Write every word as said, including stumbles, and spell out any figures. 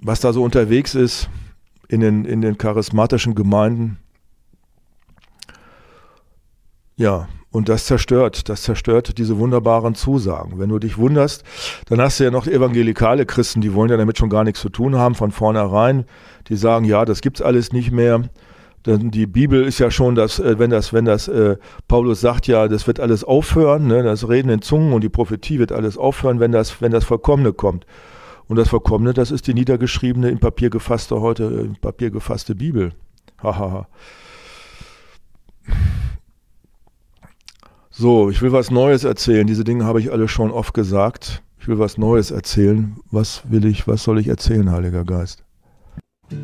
was da so unterwegs ist in den, in den charismatischen Gemeinden. Ja, und das zerstört, das zerstört diese wunderbaren Zusagen. Wenn du dich wunderst, dann hast du ja noch evangelikale Christen, die wollen ja damit schon gar nichts zu tun haben von vornherein. Die sagen, ja, das gibt's alles nicht mehr. Denn die Bibel ist ja schon, dass, wenn das, wenn das, äh, Paulus sagt ja, das wird alles aufhören, ne, das Reden in Zungen und die Prophetie wird alles aufhören, wenn das, wenn das Vollkommene kommt. Und das Vollkommene, das ist die niedergeschriebene, in Papier gefasste, heute in Papier gefasste Bibel. Hahaha. So, ich will was Neues erzählen. Diese Dinge habe ich alle schon oft gesagt. Ich will was Neues erzählen. Was will ich, was soll ich erzählen, Heiliger Geist?